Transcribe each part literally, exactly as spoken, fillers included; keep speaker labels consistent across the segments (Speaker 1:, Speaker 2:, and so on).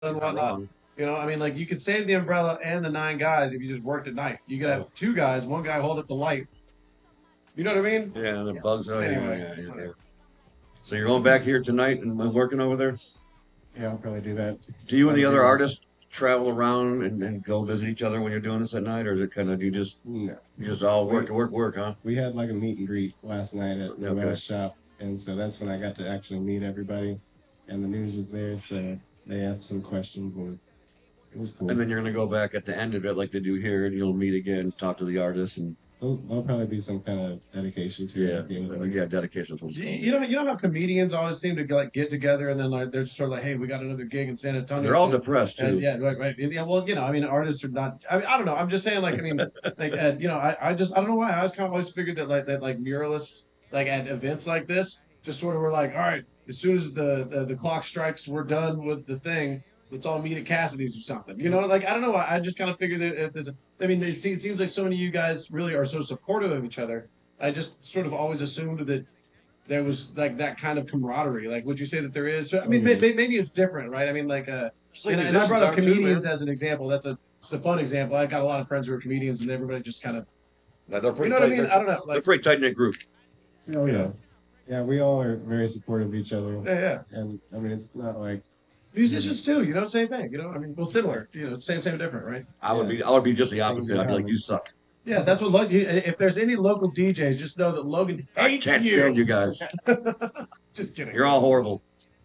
Speaker 1: and whatnot. You know, I mean, like you could save the umbrella and the nine guys if you just worked at night. You could have two guys, one guy hold up the light. You know what I mean?
Speaker 2: Yeah, the bugs. Oh,
Speaker 1: Anyway,
Speaker 2: yeah, yeah, yeah.
Speaker 1: whatever.
Speaker 2: So you're going back here tonight and working over there?
Speaker 3: Yeah, I'll probably do that.
Speaker 2: Do you and the
Speaker 3: Probably
Speaker 2: other
Speaker 3: do-
Speaker 2: artists travel around and, and go visit each other when you're doing this at night, or is it kind of you just
Speaker 3: No.
Speaker 2: you just all work to work work, huh?
Speaker 3: We had like a meet and greet last night at the
Speaker 2: Okay.
Speaker 3: West shop, and so that's when I got to actually meet everybody, and the news was there, so they asked some questions, and it was cool.
Speaker 2: And then you're gonna go back at the end of it like they do here, and you'll meet again, talk to the artists, and
Speaker 3: There'll, there'll probably be some kind of dedication to it
Speaker 2: yeah,
Speaker 3: at the end of it.
Speaker 2: yeah, dedication. to
Speaker 1: You you know, you know how comedians always seem to like get together and then like they're just sort of like, hey, we got another gig in San Antonio.
Speaker 2: They're all
Speaker 1: And-
Speaker 2: depressed
Speaker 1: and
Speaker 2: too.
Speaker 1: yeah, right, right. Yeah, well, you know, I mean, artists are not. I mean, I don't know. I'm just saying, like, I mean, like, uh, you know, I, I just, I don't know why. I was kind of always figured that, like, that, like, muralists, like, at events like this, just sort of were like, all right, as soon as the the, the clock strikes, we're done with the thing. Let's all meet at Cassidy's or something. You know, like, I don't know. I, I just kind of figured that if there's, a, I mean, it seems, it seems like so many of you guys really are so supportive of each other. I just sort of always assumed that there was like that kind of camaraderie. Like, would you say that there is? So, I mean, may, may- maybe it's different, right? I mean, like, uh,
Speaker 2: Just like
Speaker 1: and, and I brought up
Speaker 2: musicians are too,
Speaker 1: comedians
Speaker 2: man.
Speaker 1: as an example. That's a, it's a fun example. I got a lot of friends who are comedians, and everybody just kind of,
Speaker 2: Yeah, they're
Speaker 1: you
Speaker 2: pretty
Speaker 1: know what I
Speaker 2: tight-
Speaker 1: mean? I don't know.
Speaker 2: They're
Speaker 1: Like,
Speaker 2: pretty tight knit group.
Speaker 3: Oh yeah, yeah. We all are very supportive of each other,
Speaker 1: yeah, yeah.
Speaker 3: and I mean, it's not like
Speaker 1: Musicians too, you know, same thing. You know, I mean, well, similar. You know, same, same, different, right?
Speaker 2: I would
Speaker 3: Yeah.
Speaker 2: be I would be just the opposite. I'd be like, you suck.
Speaker 1: Yeah, that's what. Lo- you- If there's any local D Js, just know that Logan
Speaker 2: I
Speaker 1: hates
Speaker 2: can't
Speaker 1: you.
Speaker 2: stand you guys.
Speaker 1: Just kidding.
Speaker 2: You're all horrible.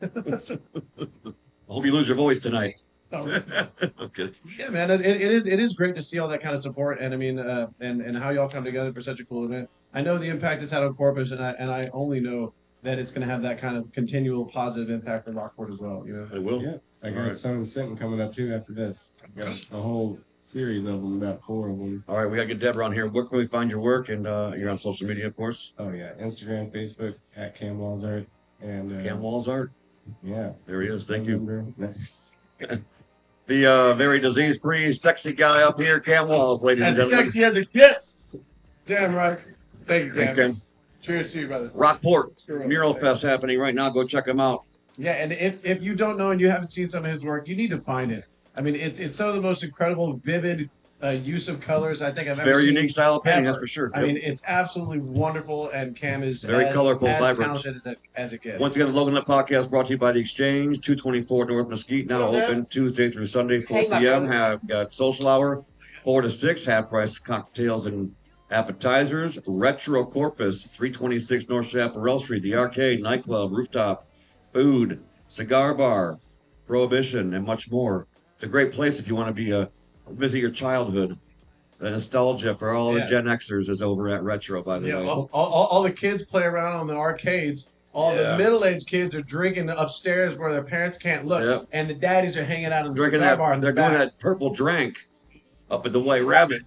Speaker 2: I hope you lose your voice tonight.
Speaker 1: Oh,
Speaker 2: Okay.
Speaker 1: yeah, man, it, it is it is great to see all that kind of support, and I mean, uh, and and how y'all come together for such a cool event. I know the impact it's had on Corpus, and I and I only know that it's going to have that kind of continual positive impact on Rockport as well. You know.
Speaker 2: I will.
Speaker 3: yeah. I got
Speaker 2: Alright.
Speaker 3: Sun and Sinton coming up too after this. I got a whole series of them, about four of them.
Speaker 2: All right, we gotta get Deborah on here. Where can we find your work? And uh, you're on social media, of course.
Speaker 3: Oh yeah, Instagram, Facebook at Cam Walls Art, and uh,
Speaker 2: Cam Walls Art.
Speaker 3: yeah.
Speaker 2: There he is. Thank you.
Speaker 3: Remember-
Speaker 2: The uh, very disease-free, sexy guy up here, Cam Walls, ladies and
Speaker 1: As
Speaker 2: gentlemen.
Speaker 1: sexy as it gets. Damn right. Thank you,
Speaker 2: Thanks,
Speaker 1: Cam.
Speaker 2: Ken.
Speaker 1: Cheers to you, brother.
Speaker 2: Rockport
Speaker 1: Sure.
Speaker 2: Mural Fest happening right now. Go check him out.
Speaker 1: Yeah, and if, if you don't know and you haven't seen some of his work, you need to find it. I mean, it's it's some of the most incredible, vivid uh, use of colors I think I've
Speaker 2: It's
Speaker 1: ever
Speaker 2: very
Speaker 1: seen.
Speaker 2: unique style of painting,
Speaker 1: ever.
Speaker 2: that's for sure.
Speaker 1: I mean, it's absolutely wonderful, and Cam is
Speaker 2: Very
Speaker 1: as,
Speaker 2: colorful,
Speaker 1: as
Speaker 2: vibrant.
Speaker 1: talented as, as it gets.
Speaker 2: Once again, the Logan Lip Podcast brought to you by The Exchange, two twenty-four North Mesquite, now
Speaker 1: Yeah.
Speaker 2: open Tuesday through Sunday, four
Speaker 4: Hey, my
Speaker 2: p m
Speaker 4: brother.
Speaker 2: Have got social hour, four to six, half price cocktails and appetizers. Retro Corpus, three twenty-six North Chaparral Street, the arcade, nightclub, rooftop, food, cigar bar, prohibition, and much more. It's a great place if you want to be a visit your childhood. The nostalgia for all
Speaker 1: Yeah.
Speaker 2: the Gen Xers is over at Retro, by the
Speaker 1: Yeah,
Speaker 2: way.
Speaker 1: all, all, all the kids play around on the arcades. All
Speaker 2: Yeah.
Speaker 1: the middle-aged kids are drinking upstairs where their parents can't look,
Speaker 2: Yep.
Speaker 1: and the daddies are hanging out in the
Speaker 2: Drinking
Speaker 1: cigar
Speaker 2: that,
Speaker 1: bar in
Speaker 2: they're
Speaker 1: the
Speaker 2: doing
Speaker 1: back.
Speaker 2: that purple drink up at the White Rabbit.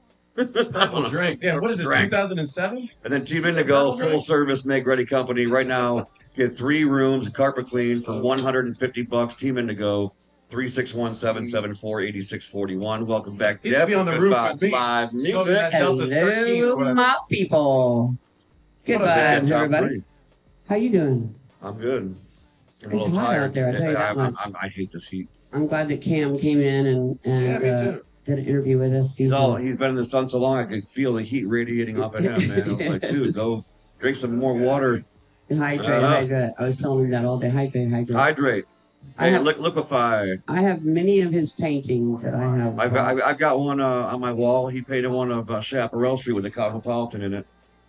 Speaker 1: Purple drink. Damn, what is it?
Speaker 2: Drink.
Speaker 1: two thousand seven?
Speaker 2: And then Team
Speaker 1: Is it
Speaker 2: Indigo,
Speaker 1: purple drink?
Speaker 2: full service, make ready company. Right now, get three rooms, carpet clean for one hundred fifty bucks. Team Indigo, three six one, seven seven four, eight six four one. Welcome back.
Speaker 1: He used to be on the
Speaker 2: Good
Speaker 1: roof
Speaker 2: Vibes
Speaker 1: with me.
Speaker 2: Live
Speaker 1: Smoking
Speaker 2: music.
Speaker 1: that Delta thirteen or
Speaker 4: Hello,
Speaker 1: whatever.
Speaker 4: my people. Good
Speaker 1: What a band,
Speaker 4: vibes,
Speaker 2: Top
Speaker 4: everybody.
Speaker 2: three.
Speaker 4: How you doing?
Speaker 2: I'm good. I'm a
Speaker 4: It's
Speaker 2: little
Speaker 4: hot
Speaker 2: tired.
Speaker 4: out there, I tell you that
Speaker 2: I, I,
Speaker 4: much.
Speaker 2: I, I hate this heat.
Speaker 4: I'm glad that Cam came in and, and
Speaker 1: Yeah, me
Speaker 4: uh,
Speaker 1: too.
Speaker 4: did an interview with us.
Speaker 2: He's all
Speaker 4: uh,
Speaker 2: he's been in the sun so long I could feel the heat radiating off of him, man. I was like, dude, go drink some more water.
Speaker 4: hydrate,
Speaker 2: Uh-huh.
Speaker 4: hydrate. I was telling him that all day. Hydrate, hydrate.
Speaker 2: Hydrate.
Speaker 4: I
Speaker 2: Hey,
Speaker 4: have-
Speaker 2: li- liquefy.
Speaker 4: I have many of his paintings that I have.
Speaker 2: I've got, I've- I've got one uh, on my wall. He painted one of uh, Chaparral Street with the Cosmopolitan in it.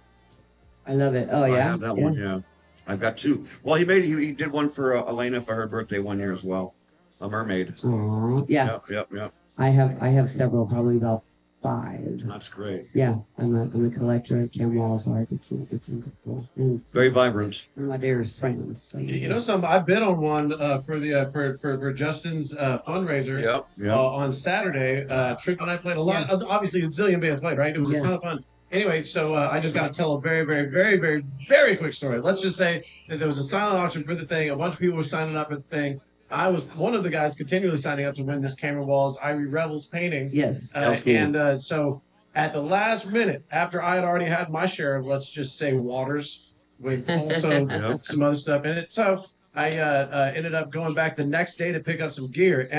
Speaker 4: I love it. Oh
Speaker 2: I
Speaker 4: yeah.
Speaker 2: have that
Speaker 4: yeah.
Speaker 2: one, yeah. I've got two. Well, he made he, he did one for uh, Elena for her birthday one year as well. A mermaid.
Speaker 4: Aw, yeah.
Speaker 2: Yep, yep, yep.
Speaker 4: I have I have several, probably about five.
Speaker 2: That's great.
Speaker 4: Yeah, I'm a I'm a collector of Cam Wallace art. It's it's incredible. And
Speaker 2: Very vibrant.
Speaker 4: one of my dearest friends. So,
Speaker 1: You know something? I bid on one uh, for the uh, for, for for Justin's uh, fundraiser
Speaker 2: Yep, yep.
Speaker 1: uh, on Saturday. Uh, Trick and I played a lot. Obviously, a zillion bands played, right? It was
Speaker 4: Yes.
Speaker 1: a ton of fun. Anyway, so uh, I just got to tell a very, very, very, very, very quick story. Let's just say that there was a silent auction for the thing. A bunch of people were signing up for the thing. I was one of the guys continually signing up to win this Cameron Walls Ivory Rebels painting.
Speaker 4: Yes.
Speaker 1: Uh,
Speaker 2: That's cool.
Speaker 1: And uh, so at the last minute, after I had already had my share of, let's just say, waters with also
Speaker 2: Yep.
Speaker 1: some other stuff in it. So I uh, uh, ended up going back the next day to pick up some gear.